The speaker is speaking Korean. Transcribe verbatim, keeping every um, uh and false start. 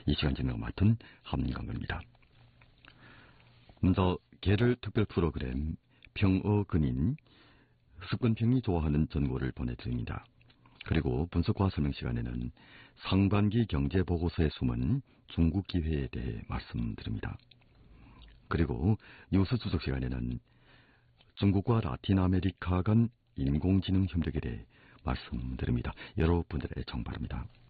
이 시간 진행을 맡은 함강근입니다. 먼저 계절 특별 프로그램 평어 근인 습관평이 좋아하는 전고를 보내드립니다. 그리고 분석과 설명 시간에는 상반기 경제보고서에 숨은 중국 기회에 대해 말씀드립니다. 그리고 뉴스 추적 시간에는 중국과 라틴 아메리카 간 인공지능 협력에 대해 말씀드립니다. 여러분들의 정 바랍니다.